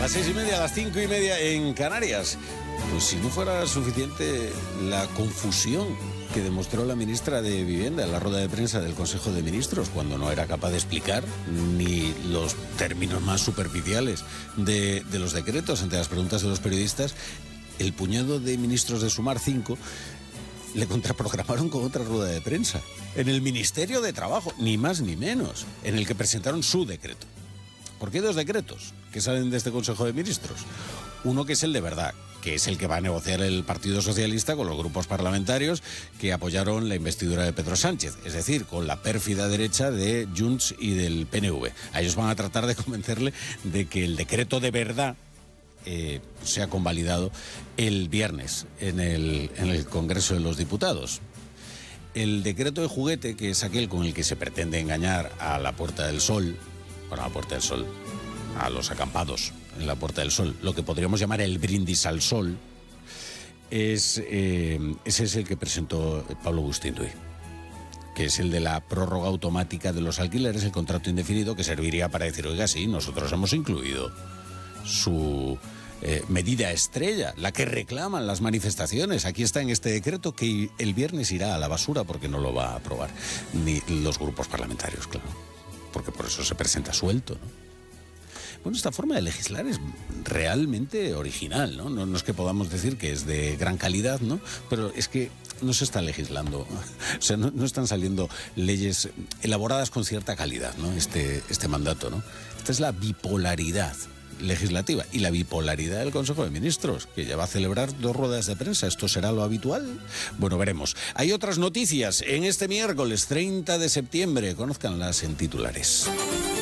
Las 6:30, a las 5:30 en Canarias. Pues si no fuera suficiente la confusión que demostró la ministra de Vivienda en la rueda de prensa del Consejo de Ministros, cuando no era capaz de explicar ni los términos más superficiales de los decretos ante las preguntas de los periodistas, el puñado de ministros de Sumar 5 le contraprogramaron con otra rueda de prensa en el Ministerio de Trabajo, ni más ni menos, en el que presentaron su decreto. Porque hay dos decretos que salen de este Consejo de Ministros. Uno que es el de verdad, que es el que va a negociar el Partido Socialista con los grupos parlamentarios que apoyaron la investidura de Pedro Sánchez, es decir, con la pérfida derecha de Junts y del PNV. A ellos van a tratar de convencerle de que el decreto de verdad sea convalidado el viernes en el Congreso de los Diputados. El decreto de juguete, que es aquel con el que se pretende engañar a la Puerta del Sol, bueno, a la Puerta del Sol, a los acampados en la Puerta del Sol, lo que podríamos llamar el brindis al sol, ese es el que presentó Pablo Gustinduy, que es el de la prórroga automática de los alquileres, el contrato indefinido, que serviría para decir, oiga, sí, nosotros hemos incluido su medida estrella, la que reclaman las manifestaciones. Aquí está en este decreto, que el viernes irá a la basura porque no lo va a aprobar ni los grupos parlamentarios, claro, porque por eso se presenta suelto, ¿no? Bueno, esta forma de legislar es realmente original, ¿no? No es que podamos decir que es de gran calidad, ¿no? Pero es que no se está legislando, o sea, no están saliendo leyes elaboradas con cierta calidad, ¿no? Este mandato, ¿no? Esta es la bipolaridad legislativa y la bipolaridad del Consejo de Ministros, que ya va a celebrar 2 ruedas de prensa. ¿Esto será lo habitual? Bueno, veremos. Hay otras noticias en este miércoles 30 de septiembre. Conózcanlas en titulares.